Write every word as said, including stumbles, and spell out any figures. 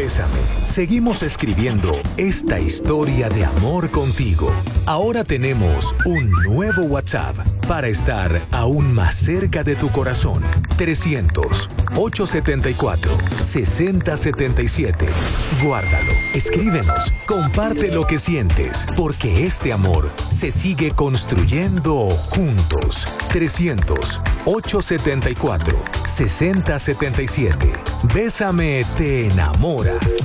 Bésame, seguimos escribiendo esta historia de amor contigo. Ahora tenemos un nuevo WhatsApp para estar aún más cerca de tu corazón. trescientos, ochocientos setenta y cuatro, sesenta setenta y siete. Guárdalo, escríbenos, comparte lo que sientes, porque este amor se sigue construyendo juntos. trescientos, ochocientos setenta y cuatro, sesenta setenta y siete. Bésame te enamora.